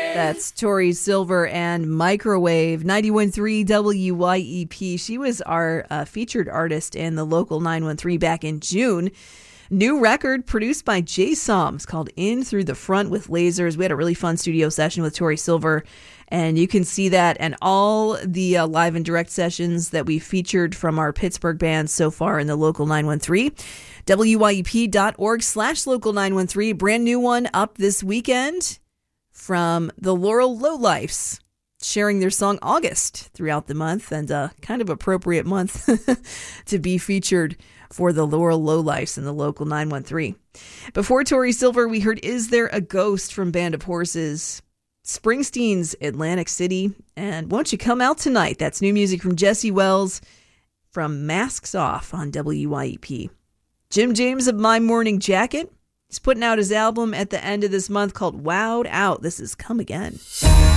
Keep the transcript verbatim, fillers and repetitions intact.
That's Tori Silver and Microwave. ninety-one point three W Y E P. She was our uh, featured artist in the local nine one three back in June. New record produced by Jay Soms called In Through the Front with Lasers. We had a really fun studio session with Tori Silver, and you can see that and all the uh, live and direct sessions that we featured from our Pittsburgh bands so far in the local nine one three. W Y E P dot org slash local nine one three. Brand new one up this weekend from the Laurel Lowlifes, sharing their song August throughout the month, and a kind of appropriate month to be featured for the Laurel Lowlifes in the local nine one three. Before Tori Silver, we heard Is There a Ghost from Band of Horses, Springsteen's Atlantic City, and Won't You Come Out Tonight? That's new music from Jesse Wells from Masks Off on W Y E P. Jim James of My Morning Jacket, he's putting out his album at the end of this month called Wowed Out. This is Come Again.